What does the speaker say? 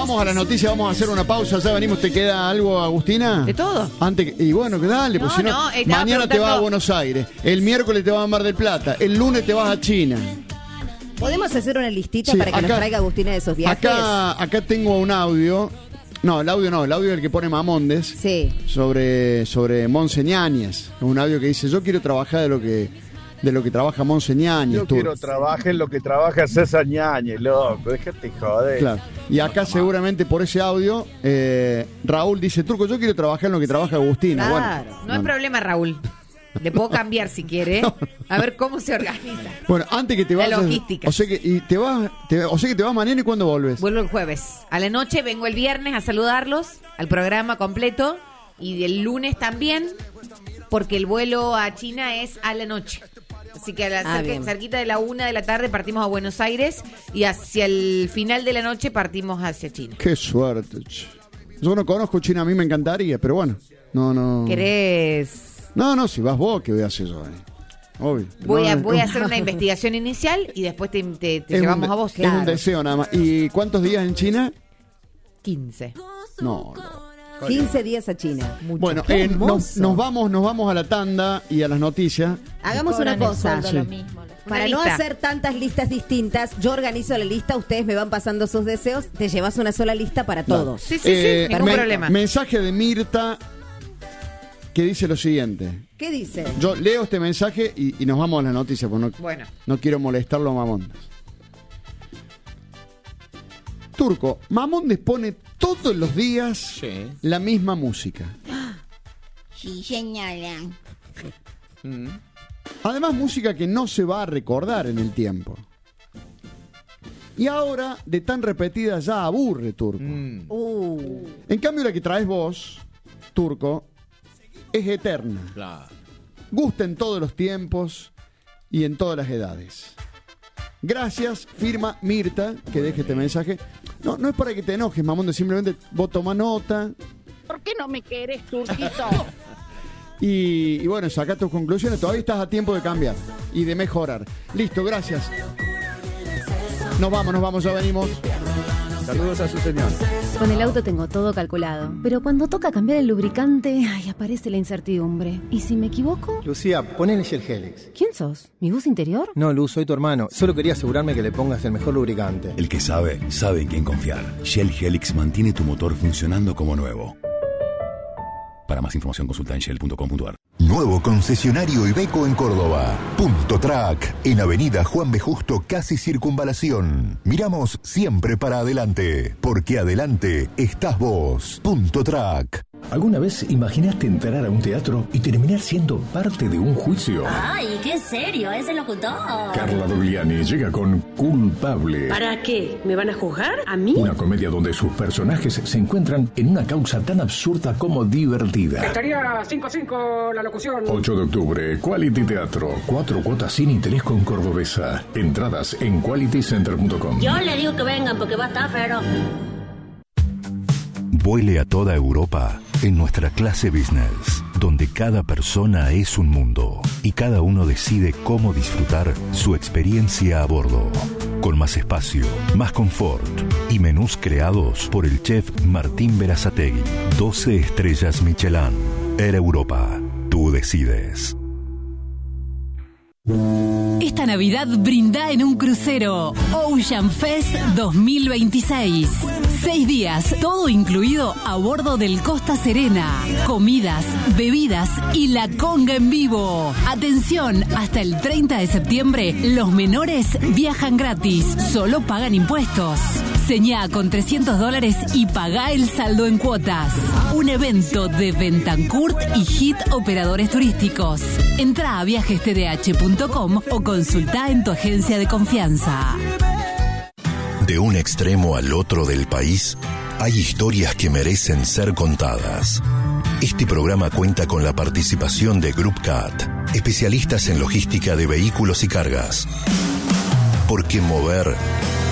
Vamos a las noticias, vamos a hacer una pausa. Ya venimos, ¿te queda algo, Agustina? De todo. Y bueno, dale, pues si no, mañana te vas a Buenos Aires, el miércoles te vas a Mar del Plata, el lunes te vas a China. ¿Podemos hacer una listita para que nos traiga Agustina de esos viajes? Acá tengo un audio. No, el audio es el que pone Mamondes. Sí. Sobre Monse Ñáñez. Un audio que dice, yo quiero trabajar de lo que trabaja Monse Ñáñez. Yo quiero trabajar en lo que trabaja César Ñáñez, loco, déjate joder. Claro. Y acá seguramente por ese audio, Raúl dice, Turco, yo quiero trabajar en lo que trabaja Agustina. Claro. Bueno, No hay problema, Raúl. Le puedo cambiar si quiere. A ver cómo se organiza. Bueno, antes que te vayas. La logística. O sea que te vas mañana, ¿y cuándo volves? Vuelvo el jueves. A la noche vengo el viernes a saludarlos al programa completo. Y el lunes también, porque el vuelo a China es a la noche. Así que cerquita de la 1 de la tarde partimos a Buenos Aires. Y hacia el final de la noche partimos hacia China. Qué suerte. Yo no conozco China, a mí me encantaría, pero bueno. No. ¿Querés? No, si vas vos, ¿qué voy a hacer yo? Obvio. Voy a hacer una investigación inicial y después te llevamos a vos. Es un deseo nada más. ¿Y cuántos días en China? 15. No. 15 días a China. Mucho. Bueno, nos vamos a la tanda y a las noticias. Hagamos una cosa. Sí. Para no hacer tantas listas distintas, yo organizo la lista, ustedes me van pasando sus deseos, te llevas una sola lista para todos. Sí, ningún problema. Mensaje de Mirta que dice lo siguiente. ¿Qué dice? Yo leo este mensaje y nos vamos a las noticias, porque no quiero molestarlo a Mamondes. Turco, Mamondes pone todos los días la misma música. Sí, señora. Además, música que no se va a recordar en el tiempo. Y ahora, de tan repetida, ya aburre, Turco. En cambio, la que traes vos, Turco, es eterna. Claro. Gusta en todos los tiempos y en todas las edades. Gracias, firma Mirta, que deje este mensaje. No es para que te enojes, Mamondes, simplemente vos toma nota. ¿Por qué no me querés, Turquito? Y bueno, saca tus conclusiones. Todavía estás a tiempo de cambiar y de mejorar. Listo, gracias. Nos vamos, ya venimos. Saludos a su señor. Con el auto tengo todo calculado, pero cuando toca cambiar el lubricante, aparece la incertidumbre. ¿Y si me equivoco? Lucía, ponele Shell Helix. ¿Quién sos? ¿Mi voz interior? No, Luz, soy tu hermano. Solo quería asegurarme que le pongas el mejor lubricante. El que sabe en quién confiar. Shell Helix mantiene tu motor funcionando como nuevo. Para más información consulta en shell.com.ar. Nuevo concesionario Iveco en Córdoba. Punto Track, en Avenida Juan B. Justo, casi Circunvalación. Miramos siempre para adelante, porque adelante estás vos. Punto Track. ¿Alguna vez imaginaste entrar a un teatro y terminar siendo parte de un juicio? ¡Ay, qué serio! ¡Es el locutor! Carla Dogliani llega con Culpable. ¿Para qué? ¿Me van a juzgar? ¿A mí? Una comedia donde sus personajes se encuentran en una causa tan absurda como divertida. Estaría 5-5 la locución. 8 de octubre, Quality Teatro. 4 cuotas sin interés con Cordobesa. Entradas en qualitycenter.com. Yo le digo que vengan porque va a estar fero. Vuele a toda Europa en nuestra clase business, donde cada persona es un mundo y cada uno decide cómo disfrutar su experiencia a bordo. Con más espacio, más confort y menús creados por el chef Martín Berazategui. 12 estrellas Michelin. Air Europa. Tú decides. Esta Navidad brinda en un crucero Ocean Fest 2026. 6 días, todo incluido a bordo del Costa Serena. Comidas, bebidas y la conga en vivo. Atención, hasta el 30 de septiembre los menores viajan gratis, solo pagan impuestos. Señá con $300 y pagá el saldo en cuotas. Un evento de Bentancourt y Hit Operadores Turísticos. Entrá a viajestdh.com o consultá en tu agencia de confianza. De un extremo al otro del país, hay historias que merecen ser contadas. Este programa cuenta con la participación de Group CAT, especialistas en logística de vehículos y cargas. Porque mover